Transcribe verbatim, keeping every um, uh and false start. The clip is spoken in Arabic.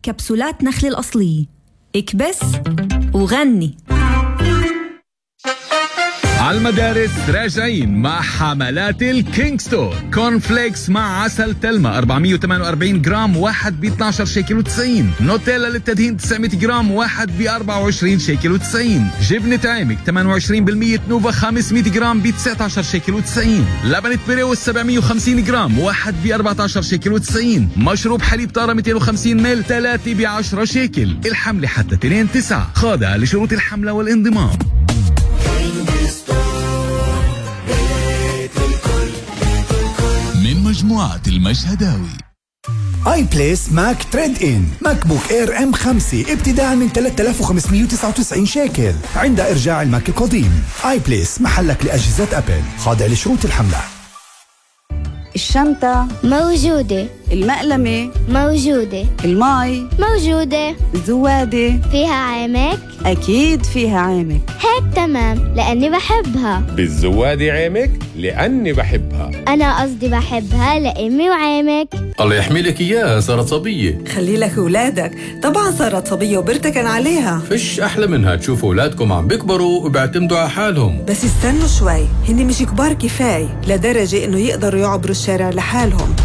كبسولات نخل الأصلية. اكبس وغني. على المدارس راجعين مع حملات الكينج ستور. كورن فليكس مع عسل تلمة أربعمية وثمانية وأربعين جرام واحد ب اثني عشر شيكل وتسعين. نوتيلا للتدهين تسعمية جرام واحد ب أربعة وعشرين شيكل وتسعين. جبنة عامك ثمانية وعشرين بالمية نوفا خمسمية جرام ب تسعة عشر شيكل وتسعين. لبنة بريوس سبعمية وخمسين جرام واحد ب أربعة عشر شيكل وتسعين. مشروب حليب طارة مئتين وخمسين مل ثلاثة ب عشرة شيكل. الحملة حتى اثنين تسعة. خاضعة لشروط الحملة والانضمام. من مجموعة المشهداوي. اي بليس ماك تريد ان ماك بوك اير ام خمسة ابتداء من ثلاثة آلاف وخمسمية وتسعة وتسعين شيكل عند ارجاع الماك القديم. اي بليس محلك لاجهزة ابل، خاضع لشروط الحملة. الشنطة موجودة. المقلمة موجودة. الماي موجودة. الزوادة فيها عامك؟ أكيد فيها عامك. هيك تمام لأني بحبها. بالزوادة عامك لأني بحبها. أنا قصدي بحبها لأمي وعامك. الله يحمي لك إياها، صارت صبية. خلي لك أولادك، طبعا صارت صبية وبرتكن عليها. فيش أحلى منها تشوفوا أولادكم عم بيكبروا وبيعتمدوا على حالهم. بس استنوا شوي، هن مش كبار كفاية لدرجة إنه يقدروا يعبروا الشارع لحالهم.